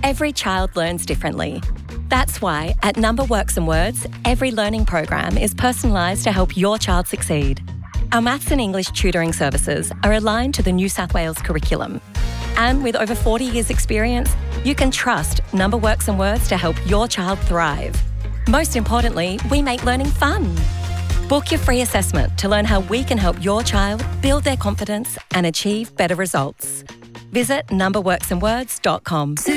Every child learns differently. That's why at Number Works and Words, every learning program is personalised to help your child succeed. Our maths and English tutoring services are aligned to the New South Wales curriculum. And with over 40 years' experience, you can trust Number Works and Words to help your child thrive. Most importantly, we make learning fun. Book your free assessment to learn how we can help your child build their confidence and achieve better results. Visit numberworksandwords.com.